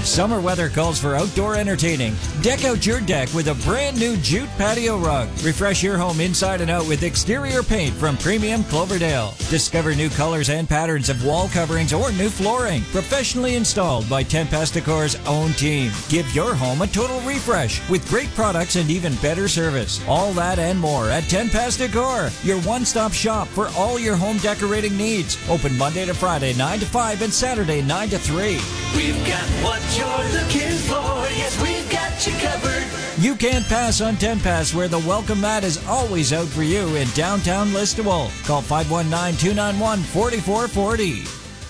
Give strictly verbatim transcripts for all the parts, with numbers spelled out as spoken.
Summer weather calls for outdoor entertaining. Deck out your deck with a brand new jute patio rug. Refresh your home inside and out with exterior paint from Premium Cloverdale. Discover new colors and patterns of wall coverings or new flooring. Professionally installed by Tempest Decor's own team. Give your home a total refresh with great products and even better service. All that and more at Tempest Decor, your one-stop shop for all your home decorating needs. Open Monday to Friday, nine to five, and Saturday, nine to three. We've got what you're looking for. Yes, we've got you covered. You can't pass on Tempest, where the welcome mat is always out for you in downtown Listowel. Call five one nine, two nine one, four four four zero.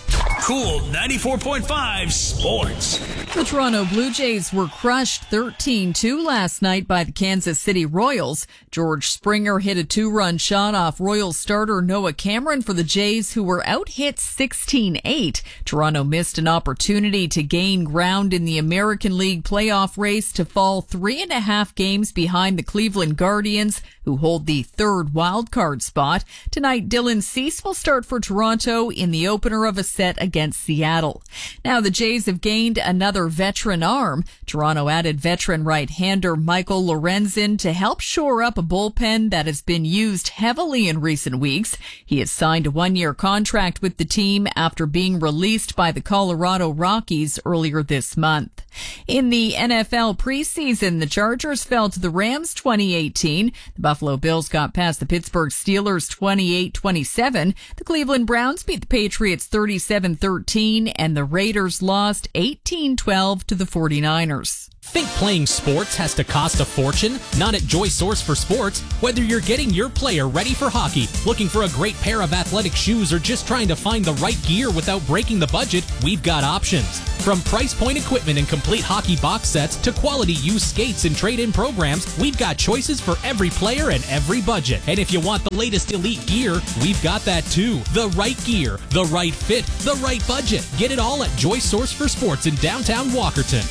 Cool ninety-four point five Sports. The Toronto Blue Jays were crushed thirteen two last night by the Kansas City Royals. George Springer hit a two-run shot off Royals starter Noah Cameron for the Jays, who were out-hit sixteen eight. Toronto missed an opportunity to gain ground in the American League playoff race to fall three and a half games behind the Cleveland Guardians, who hold the third wildcard spot. Tonight, Dylan Cease will start for Toronto in the opener of a set against Seattle. Now, the Jays have gained another veteran arm. Toronto added veteran right-hander Michael Lorenzen to help shore up a bullpen that has been used heavily in recent weeks. He has signed a one-year contract with the team after being released by the Colorado Rockies earlier this month. In the N F L preseason, the Chargers fell to the Rams twenty eighteen. The Buffalo Bills got past the Pittsburgh Steelers twenty-eight twenty-seven. The Cleveland Browns beat the Patriots thirty-seven thirteen, and the Raiders lost eighteen twelve to the forty-niners. Think playing sports has to cost a fortune? Not at Joy Source for Sports. Whether you're getting your player ready for hockey, looking for a great pair of athletic shoes, or just trying to find the right gear without breaking the budget, we've got options. From price point equipment and complete hockey box sets to quality used skates and trade-in programs, we've got choices for every player and every budget. And if you want the latest elite gear, we've got that too. The right gear, the right fit, the right budget. Get it all at Joy Source for Sports in downtown Walkerton.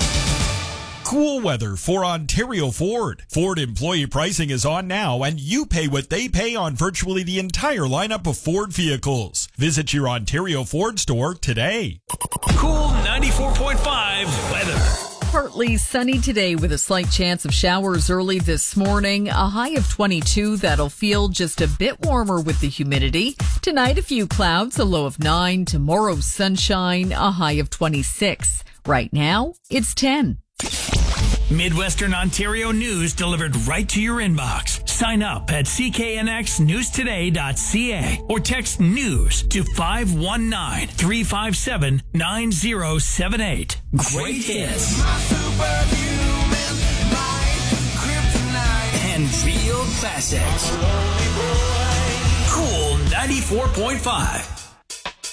Cool weather for Ontario Ford. Ford employee pricing is on now, and you pay what they pay on virtually the entire lineup of Ford vehicles. Visit your Ontario Ford store today. Cool ninety-four point five weather. Partly sunny today with a slight chance of showers early this morning. A high of twenty-two that'll feel just a bit warmer with the humidity. Tonight, a few clouds, a low of nine. Tomorrow, sunshine, a high of twenty-six. Right now, it's ten. Midwestern Ontario news delivered right to your inbox. Sign up at c k n x news today dot c a or text news to five one nine, three five seven, nine zero seven eight. Great hits. My superhuman, my kryptonite, And real classics. Cool ninety-four point five.